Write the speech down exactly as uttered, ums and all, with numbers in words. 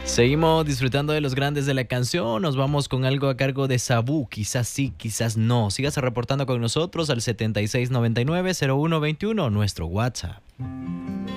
Seguimos disfrutando de los grandes de la canción. Nos vamos con algo a cargo de Sabu. Quizás sí, quizás no. Sígase reportando con nosotros al setenta y seis noventa y nueve cero uno veintiuno, nuestro WhatsApp.